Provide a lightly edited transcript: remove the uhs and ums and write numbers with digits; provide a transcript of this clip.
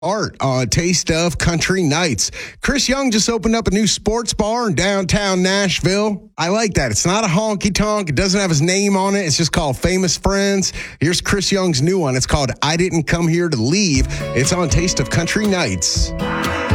Art on Taste of Country Nights. Chris Young just opened up a new sports bar in downtown Nashville. I like that. It's not a honky tonk. It doesn't have his name on it. It's just called Famous Friends. Here's Chris Young's new one. It's called I Didn't Come Here to Leave. It's on Taste of Country Nights.